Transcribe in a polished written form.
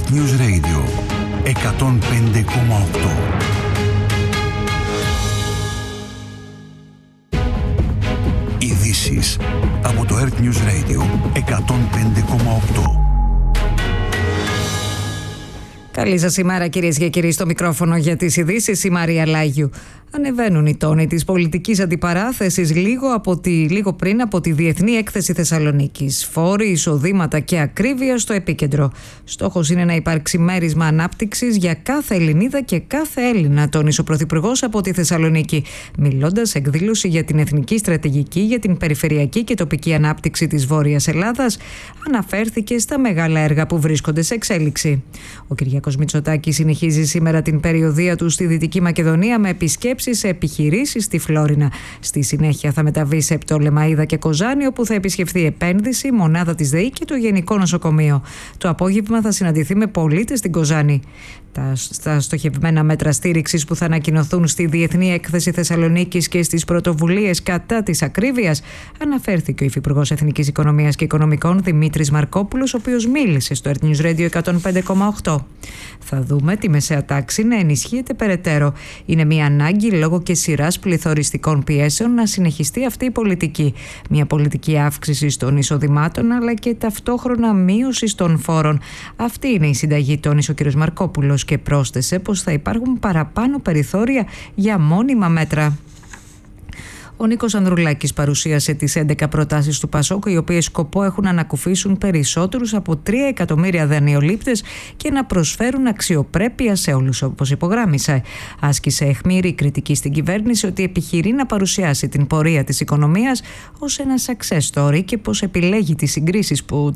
Earth News Radio 105,8. Ειδήσεις από το Earth News Radio 105,8. Καλή σας ημέρα, κυρίες και κύριοι, στο μικρόφωνο για τις ειδήσεις η Μαρία Λάγιου. Ανεβαίνουν οι τόνοι της πολιτικής αντιπαράθεσης λίγο πριν από τη Διεθνή Έκθεση Θεσσαλονίκης. Φόροι, εισοδήματα και ακρίβεια στο επίκεντρο. Στόχος είναι να υπάρξει μέρισμα ανάπτυξης για κάθε Ελληνίδα και κάθε Έλληνα, τόνισε ο Πρωθυπουργός από τη Θεσσαλονίκη. Μιλώντας σε εκδήλωση για την Εθνική Στρατηγική για την Περιφερειακή και Τοπική Ανάπτυξη της Βόρειας Ελλάδας, αναφέρθηκε στα μεγάλα έργα που βρίσκονται σε εξέλιξη. Ο Κυριάκος Μητσοτάκης συνεχίζει σήμερα την περιοδεία του στη Δυτική Μακεδονία με επισκέψεις σε επιχειρήσεις στη Φλόρινα. Στη συνέχεια θα μεταβεί σε Πτολεμαΐδα και Κοζάνη, όπου θα επισκεφθεί επένδυση, μονάδα της ΔΕΗ και το Γενικό Νοσοκομείο. Το απόγευμα θα συναντηθεί με πολίτες στην Κοζάνη. Στα στοχευμένα μέτρα στήριξης που θα ανακοινωθούν στη Διεθνή Έκθεση Θεσσαλονίκης και στις πρωτοβουλίες κατά της ακρίβειας, αναφέρθηκε ο Υφυπουργός Εθνικής Οικονομίας και Οικονομικών Δημήτρης Μαρκόπουλος, ο οποίος μίλησε στο Earth News Radio 105,8. Θα δούμε τη μεσαία τάξη να ενισχύεται περαιτέρω. Είναι μια ανάγκη λόγω και σειράς πληθωριστικών πιέσεων να συνεχιστεί αυτή η πολιτική. Μια πολιτική αύξηση των εισοδημάτων αλλά και ταυτόχρονα μείωση των φόρων. Αυτή είναι η συνταγή, τόνισε ο κ. Μαρκόπουλος και πρόσθεσε πως θα υπάρχουν παραπάνω περιθώρια για μόνιμα μέτρα. Ο Νίκος Ανδρουλάκης παρουσίασε τις 11 προτάσεις του ΠΑΣΟΚ, οι οποίες σκοπό έχουν να ανακουφίσουν περισσότερους από 3 εκατομμύρια δανειολήπτες και να προσφέρουν αξιοπρέπεια σε όλους, όπως υπογράμμισε. Άσκησε αιχμηρή κριτική στην κυβέρνηση ότι επιχειρεί να παρουσιάσει την πορεία της οικονομίας ως ένα success story και πως επιλέγει τις συγκρίσεις που